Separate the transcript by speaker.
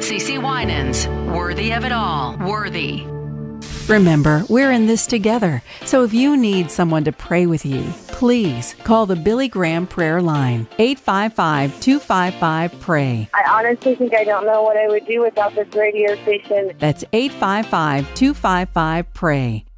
Speaker 1: CeCe Winans, worthy of it all. Worthy.
Speaker 2: Remember, we're in this together. So if you need someone to pray with you, please call the Billy Graham Prayer Line, 855-255-PRAY.
Speaker 3: I honestly think I don't know what I would do without this radio station.
Speaker 2: That's 855-255-PRAY.